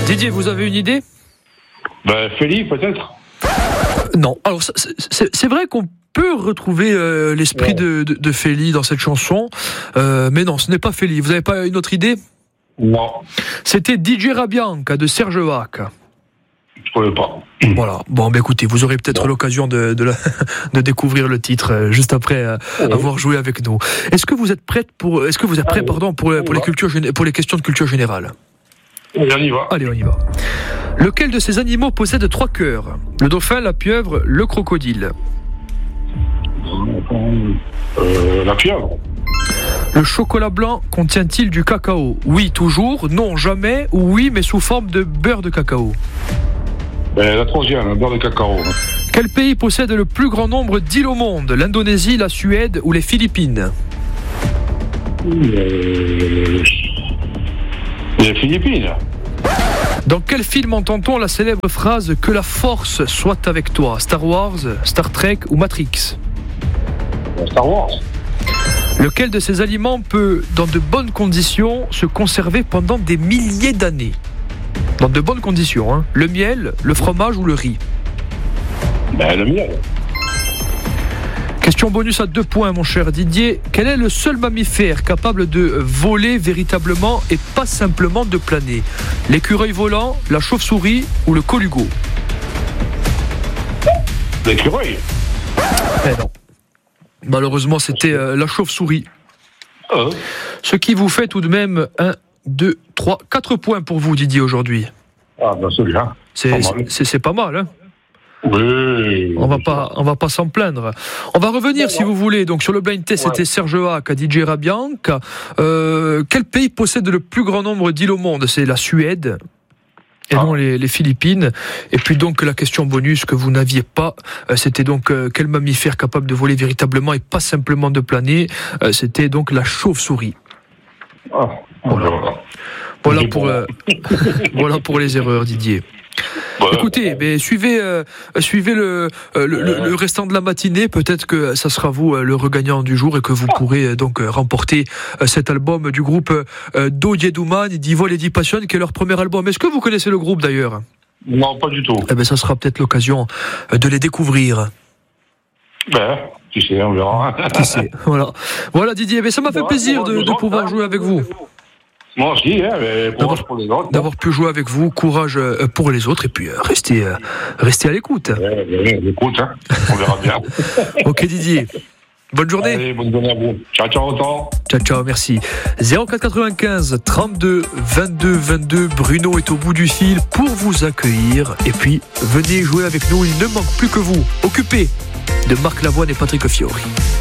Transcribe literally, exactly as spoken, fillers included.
Didier, vous avez une idée? Ben, Feli, peut-être. Non. Alors, c'est, c'est, c'est vrai qu'on peut retrouver euh, l'esprit ouais. de, de, de Feli dans cette chanson, euh, mais non, ce n'est pas Feli. Vous n'avez pas une autre idée? Non. C'était D J Rabianca de Serge Hack. Je ne connais pas. Voilà. Bon, ben écoutez, vous aurez peut-être bon. l'occasion de, de, la, de découvrir le titre euh, juste après euh, oui. avoir joué avec nous. Est-ce que vous êtes prêts pour Est-ce que vous êtes prêts, pardon, pour, pour les cultures, pour les questions de culture générale? Allez, on y va. Allez, on y va. Lequel de ces animaux possède trois cœurs? Le dauphin, la pieuvre, le crocodile. Euh, la pieuvre. Le chocolat blanc contient-il du cacao? Oui, toujours. Non, jamais. Ou oui, mais sous forme de beurre de cacao. Ben, la troisième, le beurre de cacao. Quel pays possède le plus grand nombre d'îles au monde? L'Indonésie, la Suède ou les Philippines? Euh... Les Philippines. Dans quel film entend-on la célèbre phrase « Que la force soit avec toi » ? Star Wars, Star Trek ou Matrix ? Star Wars. Lequel de ces aliments peut, dans de bonnes conditions, se conserver pendant des milliers d'années ? Dans de bonnes conditions, hein ? Le miel, le fromage ou le riz ? Ben, le miel. Question bonus à deux points, mon cher Didier. Quel est le seul mammifère capable de voler véritablement et pas simplement de planer ? L'écureuil volant, la chauve-souris ou le colugo ? L'écureuil. Eh non. Malheureusement, c'était euh, la chauve-souris. Euh. Ce qui vous fait tout de même un, deux, trois, quatre points pour vous, Didier, aujourd'hui. Ah, ben celui-là. C'est pas mal, c'est, c'est pas mal hein. Oui. On va pas, on va pas s'en plaindre. On va revenir, ouais, si vous voulez. Donc sur le blind test, ouais. C'était Serge Hack, D J Rabianca. Euh, quel pays possède le plus grand nombre d'îles au monde ? C'est la Suède. Et ah. non les, les Philippines. Et puis donc la question bonus que vous n'aviez pas, euh, c'était donc euh, quel mammifère capable de voler véritablement et pas simplement de planer ? euh, C'était donc la chauve-souris. Ah. Voilà. Voilà pour, euh, voilà pour les erreurs, Didier. Bah, Écoutez, mais suivez, euh, suivez le, euh, le, le, le restant de la matinée. Peut-être que ça sera vous euh, le regagnant du jour et que vous pourrez euh, donc euh, remporter euh, cet album du groupe euh, Do Yeduman, Di Vol et Di Passion, qui est leur premier album. Est-ce que vous connaissez le groupe d'ailleurs ? Non, pas du tout. Eh ben, ça sera peut-être l'occasion euh, de les découvrir. Ben, qui sait, on verra. Qui sait, voilà. Voilà Didier, mais ça m'a fait ouais, plaisir de, de pouvoir jouer avec vous. Moi aussi, hein, mais courage d'avoir, pour les autres. D'avoir pu jouer avec vous, courage pour les autres, et puis euh, restez, euh, restez à l'écoute. Ouais, ouais, l'écoute, hein. On verra bien. Ok Didier, bonne journée. Allez, bonne journée à vous. Ciao, ciao, autant. Ciao, ciao, merci. zéro quatre quatre-vingt-quinze trente-deux vingt-deux vingt-deux, Bruno est au bout du fil pour vous accueillir, et puis venez jouer avec nous, il ne manque plus que vous. Occupé de Marc Lavoine et Patrick Fiori.